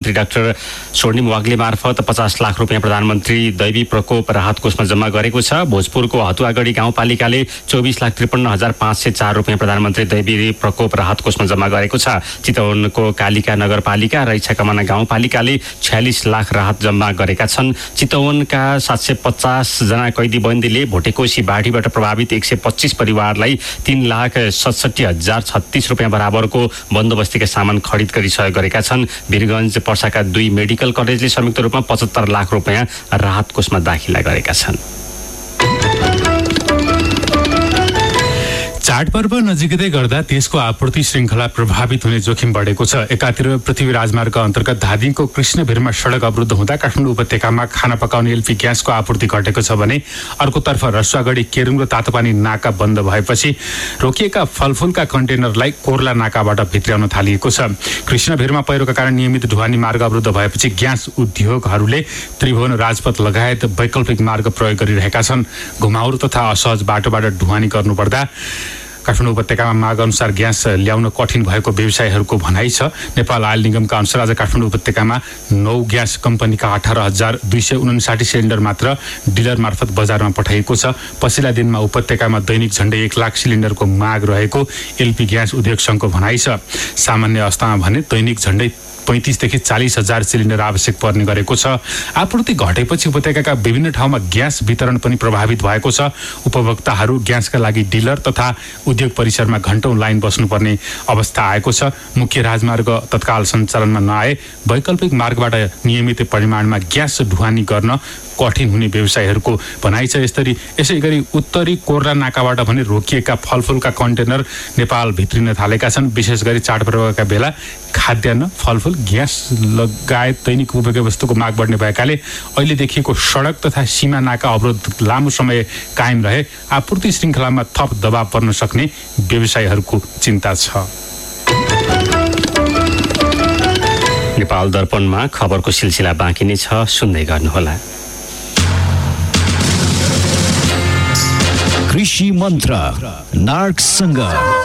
मन्त्री डाक्टर स्वर्णिम वाग्ले मार्फत 50 लाख रुपियाँ प्रधानमन्त्री दैवी प्रकोप राहत कोषमा जम्मा गरेको छ। भोजपुरको हतुवागढी गाउँपालिकाले 24,53,504 रुपियाँ प्रधानमन्त्री दैवी प्रकोप राहत कोषमा जम्मा गरेको छ। चितवनको कालिका नगरपालिका र इच्छाकमाना गाउँपालिकाले 46 लाख राहत जम्मा गरेका छन्। चितवनका 750 जना कैदी बन्दीले भोटेकोशी बाढीबाट प्रभावित 125 परिवारलाई 3,67,036 रुपियाँ बराबरको बन्दोबस्तीका सामान खरिद गरी सहयोग गरेका छन्। वीरगञ्ज पर्साका 2 मेडिकल कलेजले संयुक्त रूपमा 75 लाख रुपियाँ राहत कोषमा दाखिला गरेका छन्। चाडपर्व नजिकै गर्दा देशको आपूर्ति श्रृङ्खला प्रभावित हुने जोखिम बढेको छ। एकातिर पृथ्वी राजमार्ग अन्तर्गत धादिङको कृष्णभिरमा सडक अवरुद्ध हुँदा काठमाडौँ उपत्यकामा खाना पकाउने एलपी ग्यासको आपूर्ति घटेको छ भने अर्कोतर्फ रसुवागढी केरुङ र तातोपानी नाका बन्द भएपछि रोकिएका फलफुलका कन्टेनरलाई कोर्ला नाकाबाट भित्र्याउन थालिएको छ। कृष्णभिरमा पहिरोका कारण नियमित ढुवानी मार्ग अवरुद्ध भएपछि ग्यास उद्योगहरूले त्रिभुवन राजपथ लगायत वैकल्पिक मार्ग प्रयोग गरिरहेका छन्। घुमाउरो तथा असहज बाटोबाट ढुवानी गर्नुपर्दा काठमाडौँ उपत्यकामा माग अनुसार ग्यास ल्याउन कठिन भएको व्यवसायीहरूको भनाइ छ। नेपाल आयल निगमका अनुसार आज काठमाडौँ उपत्यकामा 9 ग्यास कम्पनीका 18,259 सिलिन्डर मात्र डिलर मार्फत बजारमा पठाइएको छ। पछिल्ला दिनमा उपत्यकामा दैनिक झण्डै 1 लाख सिलिन्डरको माग रहेको एलपी ग्यास उद्योग संघको भनाइ छ। सामान्य अवस्थामा भने दैनिक झण्डै 35,000 देखि 40,000 सिलिन्डर आवश्यक पर्ने गरेको छ। आपूर्ति घटेपछि उपत्यकाका विभिन्न ठाउँमा ग्यास वितरण पनि प्रभावित भएको छ। उपभोक्ताहरू ग्यासका लागि डिलर तथा उद्योग परिसरमा घण्टौं लाइन बस्नुपर्ने अवस्था आएको छ। मुख्य राजमार्ग तत्काल सञ्चालनमा नआए वैकल्पिक मार्गबाट नियमित परिमाणमा ग्यास ढुवानी गर्न कठिन हुने व्यवसायीहरूको भनाइ छ। यसै गरी उत्तरी कोर्ला नाकाबाट भने रोकिएका फलफुलका कन्टेनर नेपाल भित्रिन थालेका छन्। विशेष गरी चाडपर्वका बेला खाद्यान्न, फलफुल, ग्यास लगायत दैनिक उपभोग्य वस्तुको माग बढ्ने भएकाले अहिले देखिएको सडक तथा सीमा नाका अवरोध लामो समय कायम रहे आपूर्ति श्रृङ्खलामा थप दबाव पर्न सक्ने व्यवसायीहरूको चिन्ता छ। नेपाल दर्पणमा खबरको सिलसिला बाँकी नै छ, सुन्दै गर्नुहोला। कृषि मन्त्र नार्कसँग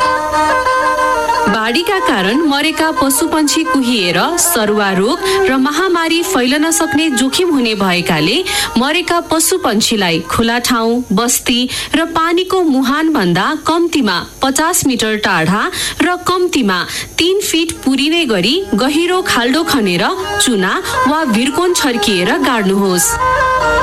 बाढीका कारण मरेका पशुपन्छी कुहिएर सरुवा रोग र महामारी फैलन सक्ने जोखिम हुने भएकाले मरेका पशुपन्छीलाई खुला ठाउँ, बस्ती र पानीको मुहान भन्दा कम्तीमा 50 मिटर टाढा र कम्तीमा 3 फिट पुरिने गरी गहिरो खाल्डो खनेर चुना वा भिरकोन छर्किएर गाड्नुहोस्।